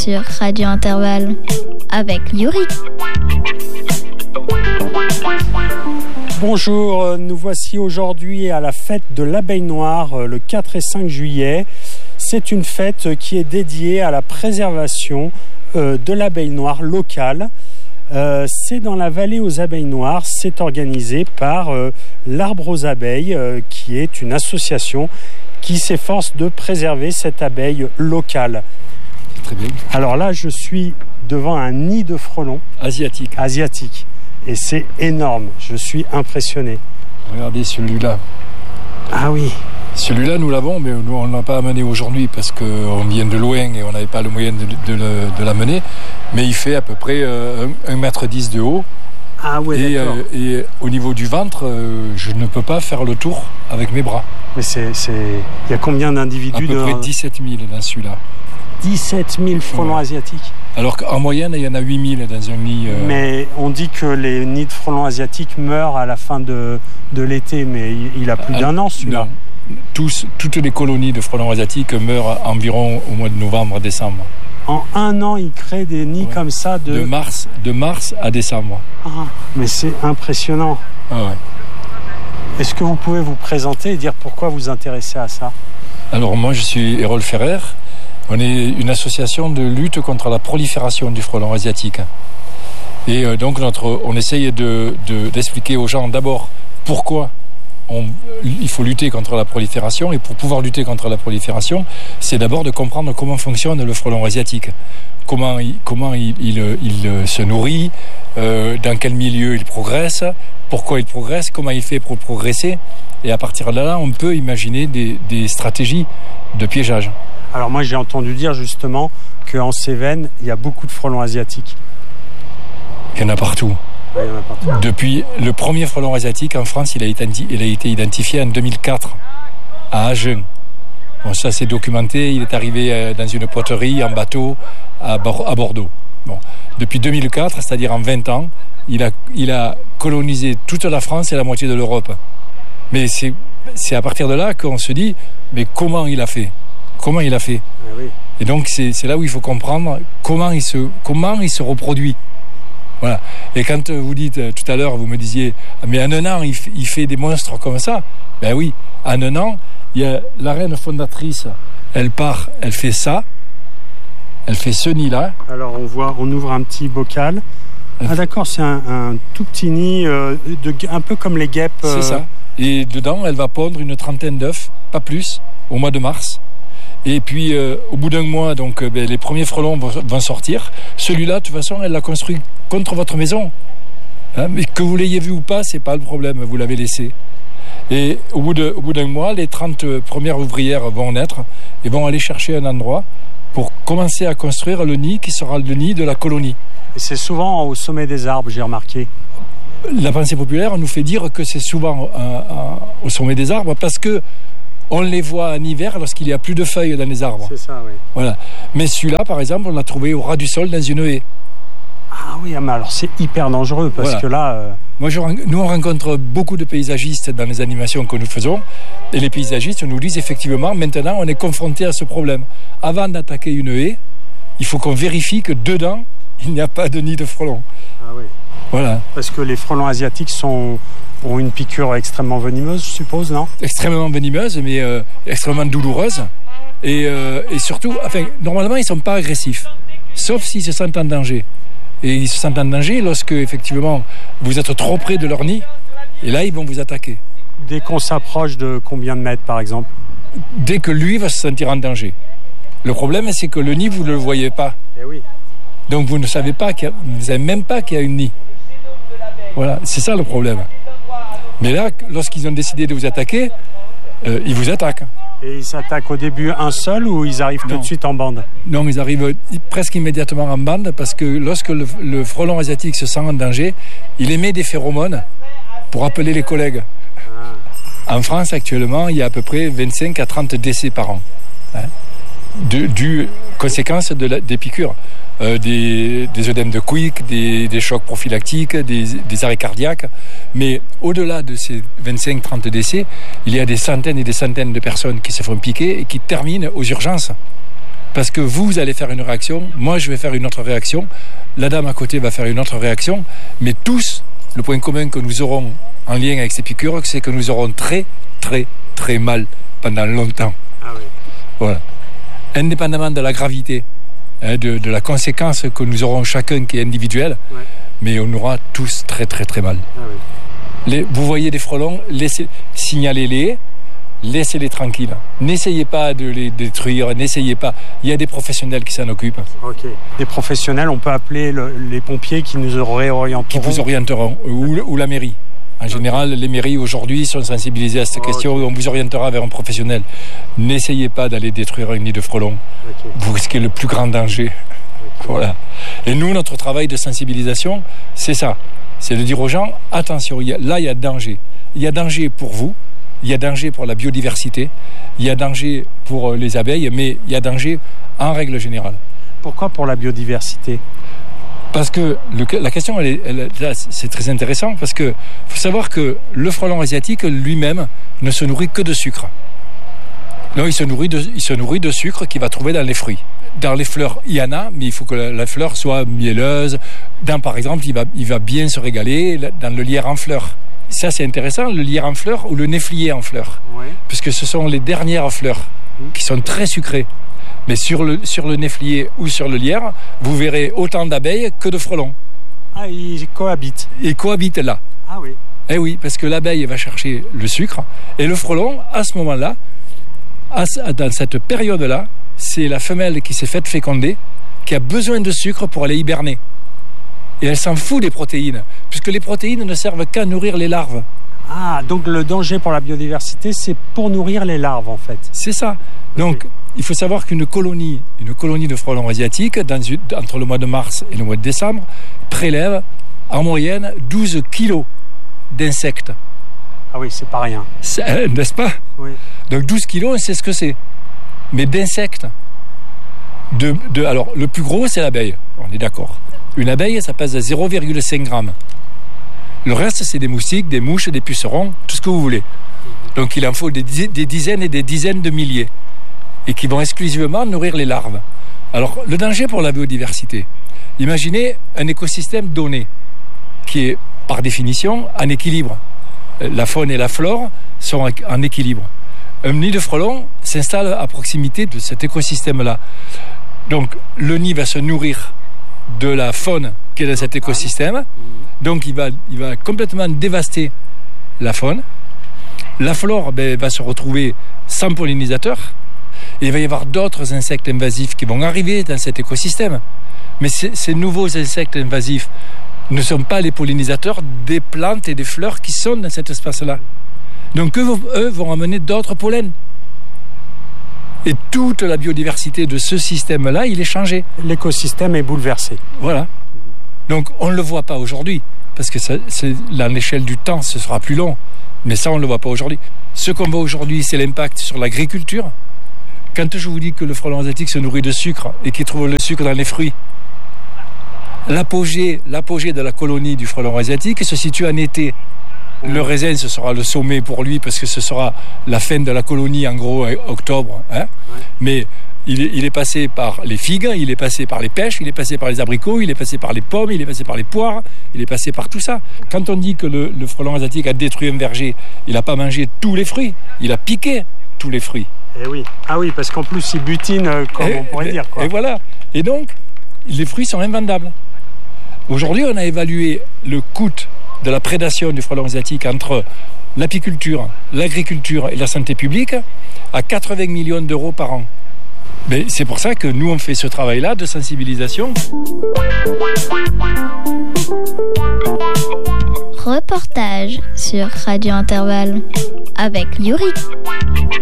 sur Radio Intervalle avec Yuri. Bonjour, nous voici aujourd'hui à la fête de l'abeille noire le 4 et 5 juillet. C'est une fête qui est dédiée à la préservation de l'abeille noire locale. C'est dans la vallée aux abeilles noires, c'est organisé par l'Arbre aux abeilles, qui est une association qui s'efforce de préserver cette abeille locale. Très bien. Alors là, je suis devant un nid de frelons asiatique. Et c'est énorme, je suis impressionné. Regardez celui-là. Ah oui. Celui-là, nous l'avons, mais nous, on ne l'a pas amené aujourd'hui parce qu'on vient de loin et on n'avait pas le moyen de l'amener. Mais il fait à peu près 1,10 m de haut. Ah ouais, d'accord. Et au niveau du ventre, je ne peux pas faire le tour avec mes bras. Mais il y a combien d'individus? À peu près 17 000 dans celui-là. 17 000 frelons asiatiques. Alors qu'en moyenne, il y en a 8 000 dans un nid. Mais on dit que les nids de frelons asiatiques meurent à la fin de l'été, mais il a plus d'un an celui-là. Non. Toutes les colonies de frelons asiatiques meurent environ au mois de novembre-décembre. En un an, ils créent des nids comme ça de mars à décembre. Ah, mais c'est impressionnant. Ah ouais. Est-ce que vous pouvez vous présenter et dire pourquoi vous vous intéressez à ça? Alors moi, je suis Hérole Ferrer. On est une association de lutte contre la prolifération du frelon asiatique. Et donc on essaye d'expliquer aux gens d'abord pourquoi il faut lutter contre la prolifération. Et pour pouvoir lutter contre la prolifération, c'est d'abord de comprendre comment fonctionne le frelon asiatique. Comment il se nourrit, dans quel milieu il progresse, pourquoi il progresse, comment il fait pour progresser. Et à partir de là, on peut imaginer des stratégies de piégeage. Alors moi, j'ai entendu dire justement qu'en Cévennes, il y a beaucoup de frelons asiatiques. Il y en a partout. Oui, il y en a partout. Depuis le premier frelon asiatique en France, il a été identifié en 2004 à Agen. Bon, ça c'est documenté. Il est arrivé dans une poterie en bateau à Bordeaux. Bon. Depuis 2004, c'est-à-dire en 20 ans, il a colonisé toute la France et la moitié de l'Europe. Mais c'est à partir de là qu'on se dit, mais comment il a fait? Comment il a fait? Oui. Et donc c'est là où il faut comprendre comment il se reproduit. Voilà. Et quand vous dites tout à l'heure, vous me disiez, mais en un an il fait des monstres comme ça. Ben oui, en un an, il y a la reine fondatrice, elle part, elle fait ça, elle fait ce nid-là. Alors on ouvre un petit bocal. Ah d'accord, c'est un tout petit nid, un peu comme les guêpes. C'est ça. Et dedans, elle va pondre une trentaine d'œufs, pas plus, au mois de mars. Et puis, au bout d'un mois, donc, les premiers frelons vont sortir. Celui-là, de toute façon, elle l'a construit contre votre maison. Hein, mais que vous l'ayez vu ou pas, c'est pas le problème, vous l'avez laissé. Et au bout d'un mois, les 30 premières ouvrières vont naître et vont aller chercher un endroit pour commencer à construire le nid qui sera le nid de la colonie. Et c'est souvent au sommet des arbres, j'ai remarqué. La pensée populaire nous fait dire que c'est souvent au sommet des arbres parce que on les voit en hiver lorsqu'il n'y a plus de feuilles dans les arbres. C'est ça, oui. Voilà. Mais celui-là, par exemple, on l'a trouvé au ras du sol dans une haie. Ah oui, mais alors c'est hyper dangereux parce que là... Nous, on rencontre beaucoup de paysagistes dans les animations que nous faisons. Et les paysagistes nous disent effectivement, maintenant, on est confronté à ce problème. Avant d'attaquer une haie, il faut qu'on vérifie que dedans, il n'y a pas de nid de frelons. Ah oui. Voilà. Parce que les frelons asiatiques ont une piqûre extrêmement venimeuse, je suppose, non? Extrêmement venimeuse, mais extrêmement douloureuse. Et surtout, normalement, ils ne sont pas agressifs, sauf s'ils se sentent en danger. Et ils se sentent en danger lorsque, effectivement, vous êtes trop près de leur nid, et là, ils vont vous attaquer. Dès qu'on s'approche de combien de mètres, par exemple? Dès que lui va se sentir en danger. Le problème, c'est que le nid, vous ne le voyez pas. Eh oui. Donc, vous ne savez même pas qu'il y a un nid. Voilà, c'est ça le problème. Mais là, lorsqu'ils ont décidé de vous attaquer, ils vous attaquent. Et ils s'attaquent au début un seul ou ils arrivent tout de suite en bande? Non, ils arrivent presque immédiatement en bande parce que lorsque le frelon asiatique se sent en danger, il émet des phéromones pour appeler les collègues. Ah. En France, actuellement, il y a à peu près 25 à 30 décès par an. Hein, conséquences des piqûres. Des œdèmes de Quick, des chocs prophylactiques, des arrêts cardiaques. Mais au-delà de ces 25-30 décès, il y a des centaines et des centaines de personnes qui se font piquer et qui terminent aux urgences. Parce que vous allez faire une réaction, moi je vais faire une autre réaction, la dame à côté va faire une autre réaction, mais tous, le point commun que nous aurons en lien avec ces piqûres, c'est que nous aurons très, très, très mal pendant longtemps. Ah oui. Voilà. Indépendamment de la gravité, de la conséquence que nous aurons chacun qui est individuelle, Ouais. mais on aura tous très, très, très mal. Ah oui. Vous voyez des frelons, signalez-les, laissez-les tranquilles. N'essayez pas de les détruire, n'essayez pas. Il y a des professionnels qui s'en occupent. Ok. Des professionnels, on peut appeler les pompiers qui nous réorienteront. Qui vous orienteront, ou la mairie. En général, les mairies aujourd'hui sont sensibilisées à cette question et on vous orientera vers un professionnel. N'essayez pas d'aller détruire un nid de frelons. Ok. Vous risquez le plus grand danger. Voilà. Et nous, notre travail de sensibilisation, c'est ça. C'est de dire aux gens, attention, là, il y a danger. Il y a danger pour vous, il y a danger pour la biodiversité, il y a danger pour les abeilles, mais il y a danger en règle générale. Pourquoi pour la biodiversité ? Parce que la question, là, c'est très intéressant, parce que faut savoir que le frelon asiatique lui-même ne se nourrit que de sucre. Non, il se nourrit de sucre qu'il va trouver dans les fruits. Dans les fleurs, il y en a, mais il faut que la fleur soit mielleuse. Par exemple, il va bien se régaler dans le lierre en fleurs. Ça, c'est intéressant, le lierre en fleurs ou le néflier en fleurs. Ouais. Puisque ce sont les dernières fleurs qui sont très sucrées. Mais sur le néflier ou sur le lierre, vous verrez autant d'abeilles que de frelons. Ah, ils cohabitent. Ils cohabitent là. Ah oui. Eh oui, parce que l'abeille va chercher le sucre. Et le frelon, à ce moment-là, dans cette période-là, c'est la femelle qui s'est faite féconder, qui a besoin de sucre pour aller hiberner. Et elle s'en fout des protéines, puisque les protéines ne servent qu'à nourrir les larves. Ah, donc le danger pour la biodiversité, c'est pour nourrir les larves, en fait. C'est ça. Donc, il faut savoir qu'une colonie de frelons asiatiques, entre le mois de mars et le mois de décembre, prélève en moyenne 12 kilos d'insectes. Ah oui, c'est pas rien. N'est-ce pas ? Oui. Donc 12 kilos, on sait ce que c'est. Mais d'insectes. Alors, le plus gros, c'est l'abeille. On est d'accord. Une abeille, ça pèse 0,5 grammes. Le reste, c'est des moustiques, des mouches, des pucerons, tout ce que vous voulez. Donc il en faut des dizaines et des dizaines de milliers. Et qui vont exclusivement nourrir les larves. Alors, le danger pour la biodiversité. Imaginez un écosystème donné, qui est, par définition, en équilibre. La faune et la flore sont en équilibre. Un nid de frelons s'installe à proximité de cet écosystème-là. Donc, le nid va se nourrir de la faune qui est dans cet écosystème. Donc, il va complètement dévaster la faune. La flore va se retrouver sans pollinisateur. Et il va y avoir d'autres insectes invasifs qui vont arriver dans cet écosystème. Mais ces nouveaux insectes invasifs ne sont pas les pollinisateurs des plantes et des fleurs qui sont dans cet espace-là. Donc eux vont amener d'autres pollens. Et toute la biodiversité de ce système-là, il est changé. L'écosystème est bouleversé. Voilà. Donc on ne le voit pas aujourd'hui, parce que à l'échelle du temps, ce sera plus long. Mais ça, on ne le voit pas aujourd'hui. Ce qu'on voit aujourd'hui, c'est l'impact sur l'agriculture. Quand je vous dis que le frelon asiatique se nourrit de sucre et qu'il trouve le sucre dans les fruits, l'apogée de la colonie du frelon asiatique se situe en été. Le raisin, ce sera le sommet pour lui parce que ce sera la fin de la colonie, en gros, octobre. Hein. Ouais. Mais il est passé par les figues, il est passé par les pêches, il est passé par les abricots, il est passé par les pommes, il est passé par les poires, il est passé par tout ça. Quand on dit que le frelon asiatique a détruit un verger, il n'a pas mangé tous les fruits, il a piqué tous les fruits. Eh oui. Ah oui, parce qu'en plus, il butine, comme on pourrait dire. Quoi. Et voilà. Et donc, les fruits sont invendables. Aujourd'hui, on a évalué le coût de la prédation du frelon asiatique entre l'apiculture, l'agriculture et la santé publique à 80 millions d'euros par an. Mais c'est pour ça que nous, on fait ce travail-là de sensibilisation. Reportage sur Radio Intervalle avec Yuri.